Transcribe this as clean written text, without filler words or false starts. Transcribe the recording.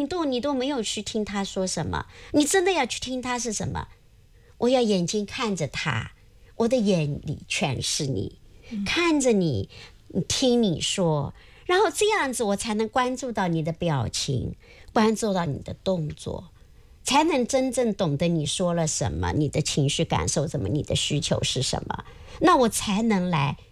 行动你都没有去听他说什么，你真的要去听他是什么？我要眼睛看着他，我的眼里全是你，看着你，听你说，然后这样子我才能关注到你的表情，关注到你的动作，才能真正懂得你说了什么，你的情绪感受什么，你的需求是什么，那我才能来